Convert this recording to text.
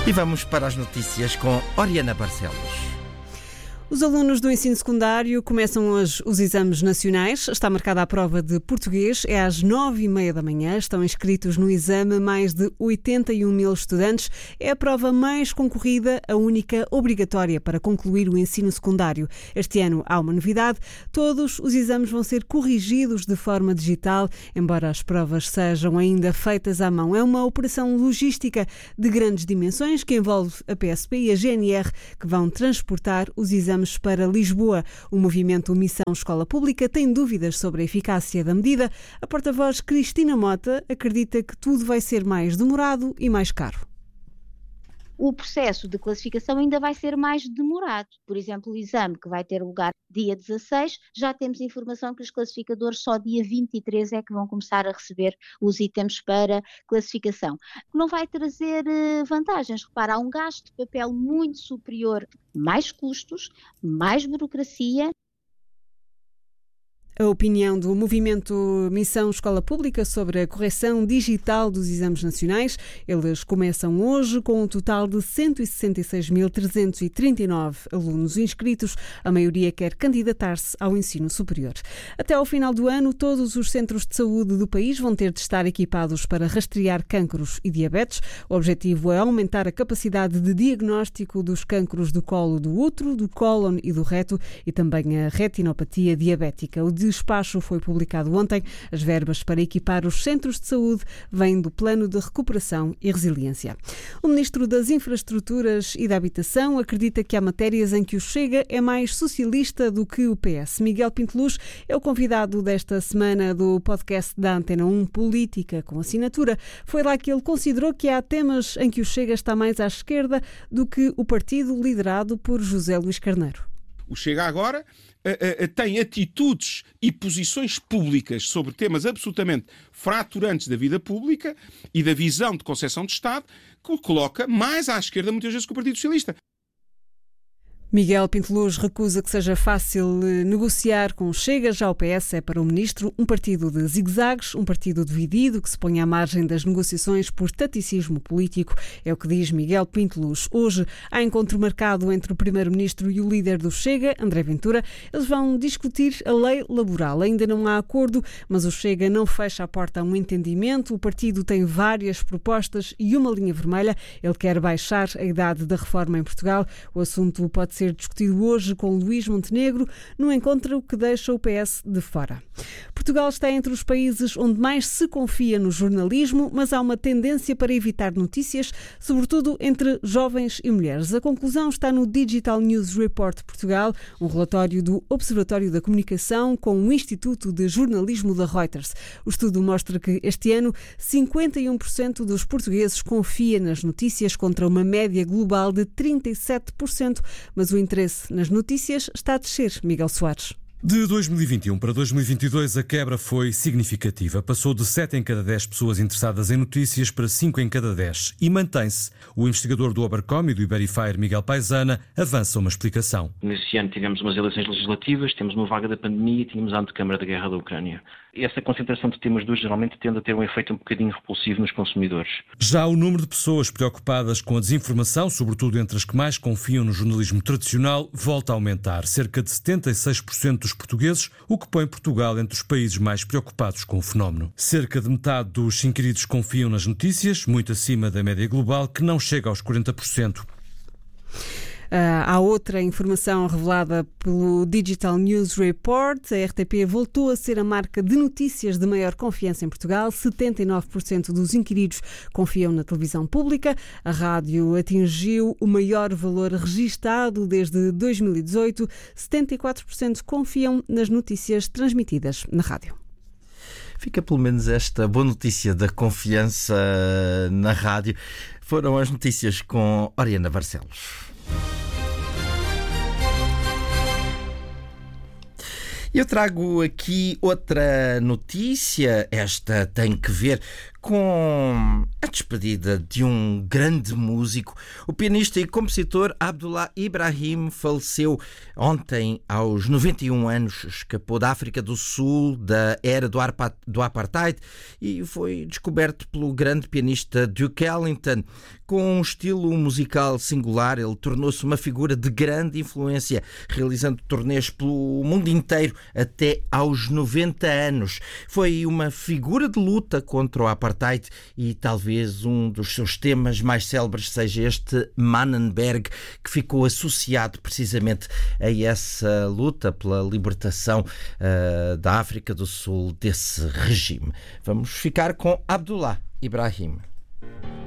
E vamos para as notícias com Oriana Barcelos. Os alunos do ensino secundário começam hoje os exames nacionais. Está marcada a prova de português. É às 9h30 da manhã. Estão inscritos no exame mais de 81 mil estudantes. É a prova mais concorrida, a única obrigatória para concluir o ensino secundário. Este ano há uma novidade. Todos os exames vão ser corrigidos de forma digital, embora as provas sejam ainda feitas à mão. É uma operação logística de grandes dimensões que envolve a PSP e a GNR, que vão transportar os exames para Lisboa. O movimento Missão Escola Pública tem dúvidas sobre a eficácia da medida. A porta-voz Cristina Mota acredita que tudo vai ser mais demorado e mais caro. O processo de classificação ainda vai ser mais demorado. Por exemplo, o exame que vai ter lugar dia 16, já temos informação que os classificadores só dia 23 é que vão começar a receber os itens para classificação. Não vai trazer vantagens. Repara, há um gasto de papel muito superior, mais custos, mais burocracia. A opinião do movimento Missão Escola Pública sobre a correção digital dos exames nacionais. Eles começam hoje com um total de 166.339 alunos inscritos. A maioria quer candidatar-se ao ensino superior. Até ao final do ano, todos os centros de saúde do país vão ter de estar equipados para rastrear cancros e diabetes. O objetivo é aumentar a capacidade de diagnóstico dos cancros do colo do útero, do cólon e do reto e também a retinopatia diabética. O despacho foi publicado ontem. As verbas para equipar os centros de saúde vêm do Plano de Recuperação e Resiliência. O Ministro das Infraestruturas e da Habitação acredita que há matérias em que o Chega é mais socialista do que o PS. Miguel Pinteluz é o convidado desta semana do podcast da Antena 1 Política com Assinatura. Foi lá que ele considerou que há temas em que o Chega está mais à esquerda do que o partido liderado por José Luís Carneiro. O Chega agora tem atitudes e posições públicas sobre temas absolutamente fraturantes da vida pública e da visão de concepção de Estado que o coloca mais à esquerda muitas vezes que o Partido Socialista. Miguel Pinteluz recusa que seja fácil negociar com o Chega. Já o PS é para o ministro um partido de zigue-zagues, um partido dividido que se põe à margem das negociações por taticismo político. É o que diz Miguel Pinteluz. Hoje há encontro marcado entre o primeiro-ministro e o líder do Chega, André Ventura. Eles vão discutir a lei laboral. Ainda não há acordo, mas o Chega não fecha a porta a um entendimento. O partido tem várias propostas e uma linha vermelha. Ele quer baixar a idade da reforma em Portugal. O assunto pode ser discutido hoje com Luís Montenegro num encontro que deixa o PS de fora. Portugal está entre os países onde mais se confia no jornalismo, mas há uma tendência para evitar notícias, sobretudo entre jovens e mulheres. A conclusão está no Digital News Report Portugal, um relatório do Observatório da Comunicação com o Instituto de Jornalismo da Reuters. O estudo mostra que este ano 51% dos portugueses confia nas notícias contra uma média global de 37%, mas o interesse nas notícias está a descer. Miguel Soares. De 2021 para 2022, a quebra foi significativa. Passou de 7 em cada 10 pessoas interessadas em notícias para 5 em cada 10. E mantém-se. O investigador do Obercom e do Iberifair, Miguel Paisana, avança uma explicação. Nesse ano tivemos umas eleições legislativas, temos uma vaga da pandemia e tínhamos a antecâmara da guerra da Ucrânia. Essa concentração de temas dois geralmente tende a ter um efeito um bocadinho repulsivo nos consumidores. Já o número de pessoas preocupadas com a desinformação, sobretudo entre as que mais confiam no jornalismo tradicional, volta a aumentar. Cerca de 76% dos portugueses, o que põe Portugal entre os países mais preocupados com o fenómeno. Cerca de metade dos inquiridos confiam nas notícias, muito acima da média global, que não chega aos 40%. Há outra informação revelada pelo Digital News Report. A RTP voltou a ser a marca de notícias de maior confiança em Portugal. 79% dos inquiridos confiam na televisão pública. A rádio atingiu o maior valor registado desde 2018. 74% confiam nas notícias transmitidas na rádio. Fica pelo menos esta boa notícia da confiança na rádio. Foram as notícias com Oriana Barcelos. Eu trago aqui outra notícia. Esta tem que ver com a despedida de um grande músico. O pianista e compositor Abdullah Ibrahim faleceu ontem aos 91 anos. Escapou da África do Sul, da era do Apartheid, e foi descoberto pelo grande pianista Duke Ellington. Com um estilo musical singular, ele tornou-se uma figura de grande influência, realizando turnês pelo mundo inteiro até aos 90 anos. Foi uma figura de luta contra o Apartheid e talvez um dos seus temas mais célebres seja este Mannenberg, que ficou associado precisamente a essa luta pela libertação da África do Sul desse regime. Vamos ficar com Abdullah Ibrahim.